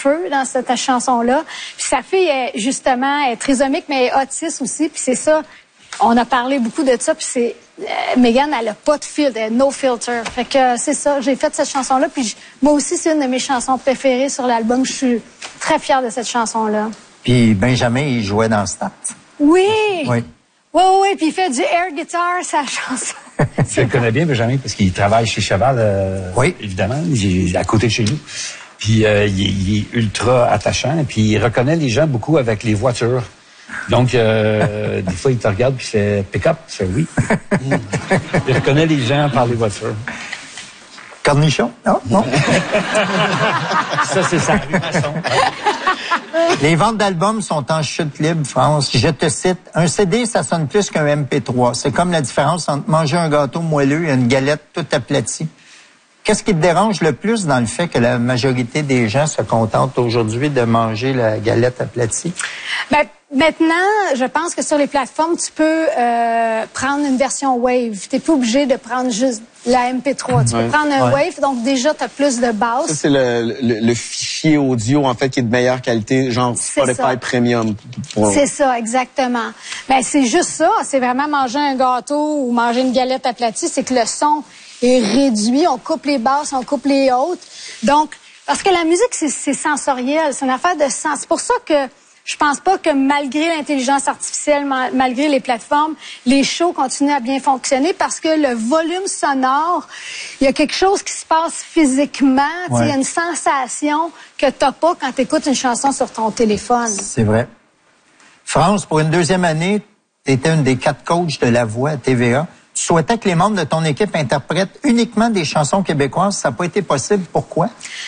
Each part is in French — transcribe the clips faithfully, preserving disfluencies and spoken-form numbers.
cheveux dans cette chanson-là. Puis sa fille, est, justement, est trisomique, mais elle est autiste aussi. Puis c'est ça, on a parlé beaucoup de ça. Puis c'est euh, Megan, elle a pas de filtre, elle a no filter. Fait que euh, c'est ça, j'ai fait cette chanson-là. Puis je, moi aussi, c'est une de mes chansons préférées sur l'album. Je suis très fière de cette chanson-là. Puis Benjamin, il jouait dans Stat. Oui! Oui. Oui, oui, oui, puis il fait du air guitar, sa chanson. Je le connais bien, Benjamin, parce qu'il travaille chez Cheval, euh, oui. évidemment. Il est à côté de chez nous. Puis euh, il, est, il est ultra attachant, puis il reconnaît les gens beaucoup avec les voitures. Donc, euh, des fois, il te regarde, puis il fait « pick-up », il fait « oui ». Il reconnaît les gens par les voitures. Cornichon? Non? Non. Ça, c'est sa rue Masson. Les ventes d'albums sont en chute libre, France. Je te cite, un C D, ça sonne plus qu'un M P trois. C'est comme la différence entre manger un gâteau moelleux et une galette toute aplatie. Qu'est-ce qui te dérange le plus dans le fait que la majorité des gens se contentent aujourd'hui de manger la galette aplatie? Ben, maintenant, je pense que sur les plateformes, tu peux euh, prendre une version Wave. Tu n'es pas obligé de prendre juste la M P trois. Tu ouais. peux prendre un ouais. Wave, donc déjà, tu as plus de basse. Ça, c'est le, le, le fichier audio, en fait, qui est de meilleure qualité, genre Spotify Premium. Pour... C'est ça, exactement. Ben, c'est juste ça. C'est vraiment manger un gâteau ou manger une galette aplatie. C'est que le son est réduit. On coupe les basses, on coupe les hautes. Donc, parce que la musique, c'est sensoriel. C'est une affaire de sens. C'est pour ça que je pense pas que malgré l'intelligence artificielle, malgré les plateformes, les shows continuent à bien fonctionner parce que le volume sonore, il y a quelque chose qui se passe physiquement. Il ouais. y a une sensation que t'as pas quand tu écoutes une chanson sur ton téléphone. C'est vrai. France, pour une deuxième année, tu étais une des quatre coachs de La Voix à T V A. Tu souhaitais que les membres de ton équipe interprètent uniquement des chansons québécoises. Ça n'a pas été possible. Pourquoi?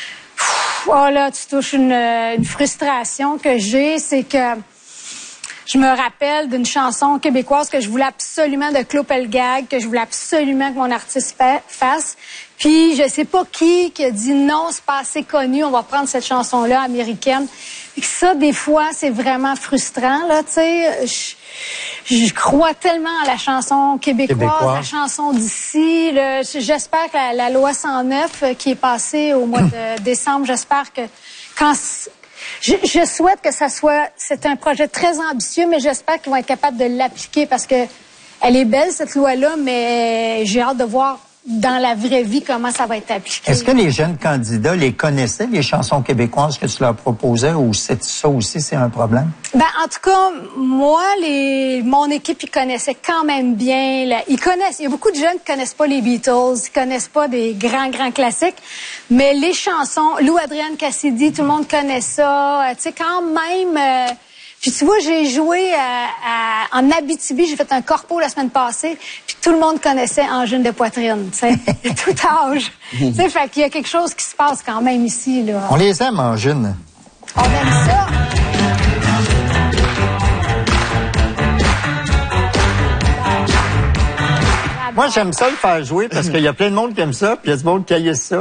Oh là, tu touches une, une frustration que j'ai, c'est que je me rappelle d'une chanson québécoise que je voulais absolument de Claude Pelgag, que je voulais absolument que mon artiste fasse. Puis je sais pas qui qui a dit non, c'est pas assez connu, on va prendre cette chanson-là américaine. Et que ça, des fois, c'est vraiment frustrant, là, tu sais. Je, je crois tellement à la chanson québécoise, Québécois. la chanson d'ici. J'espère que la, la loi cent neuf euh, qui est passée au mois de décembre, j'espère que quand... Je, je souhaite que ça soit... C'est un projet très ambitieux, mais j'espère qu'ils vont être capables de l'appliquer parce que elle est belle, cette loi-là, mais j'ai hâte de voir dans la vraie vie comment ça va être appliqué. Est-ce que les jeunes candidats les connaissaient, les chansons québécoises que tu leur proposais, ou c'est ça aussi, c'est un problème? Ben, en tout cas, moi, les, mon équipe, ils connaissaient quand même bien. La, ils connaissent. Il y a beaucoup de jeunes qui connaissent pas les Beatles, ils connaissent pas des grands, grands classiques. Mais les chansons, Lou Adrienne Cassidy, tout le monde connaît ça. Tu sais, quand même... Euh, Puis tu vois, j'ai joué à, à, en Abitibi, j'ai fait un corpo la semaine passée, puis tout le monde connaissait Angine de poitrine, tu sais, de tout âge. Tu sais, fait qu'il y a quelque chose qui se passe quand même ici, là. On les aime, Angine. On aime ça. Moi, j'aime ça le faire jouer parce qu'il y a plein de monde qui aime ça, puis il y a du monde qui haïsse ça.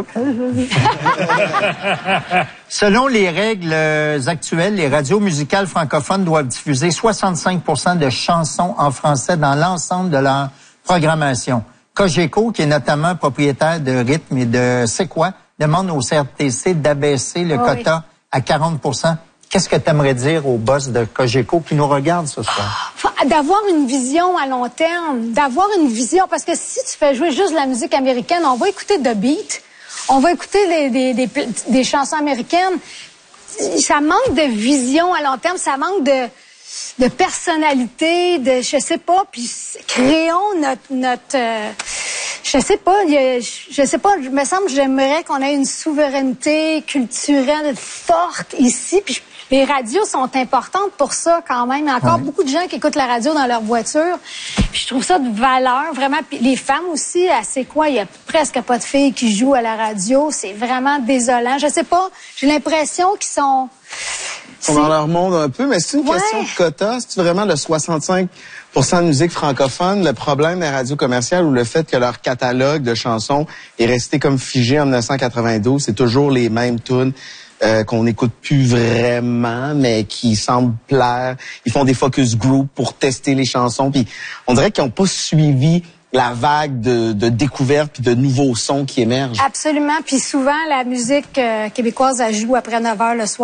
Selon les règles actuelles, les radios musicales francophones doivent diffuser soixante-cinq pour cent de chansons en français dans l'ensemble de leur programmation. Cogeco, qui est notamment propriétaire de Rythme et de C'est quoi, demande au C R T C d'abaisser le oh quota oui. à quarante pour cent. Qu'est-ce que tu aimerais dire au boss de Cogeco qui nous regarde ce soir? D'avoir une vision à long terme, d'avoir une vision, parce que si tu fais jouer juste de la musique américaine, on va écouter The Beat, on va écouter des, des, des, des chansons américaines. Ça manque de vision à long terme, ça manque de, de personnalité, de, je sais pas, puis créons notre... notre euh, je sais pas, je sais pas, il me semble que j'aimerais qu'on ait une souveraineté culturelle forte ici, puis les radios sont importantes pour ça quand même. Il y a encore ouais. beaucoup de gens qui écoutent la radio dans leur voiture. Puis je trouve ça de valeur, vraiment. Puis les femmes aussi, c'est quoi? Il y a presque pas de filles qui jouent à la radio. C'est vraiment désolant. Je sais pas, j'ai l'impression qu'ils sont... Ils sont dans leur monde un peu, mais c'est une ouais. question de quota. C'est vraiment le soixante-cinq pour cent de musique francophone, le problème des radios commerciales ou le fait que leur catalogue de chansons est resté comme figé en mille neuf cent quatre-vingt-douze. C'est toujours les mêmes tunes. Euh, qu'on n'écoute plus vraiment, mais qui semblent plaire. Ils font des focus group pour tester les chansons, puis on dirait qu'ils n'ont pas suivi la vague de, de découvertes puis de nouveaux sons qui émergent. Absolument, puis souvent la musique euh, québécoise, elle joue après neuf heures le soir.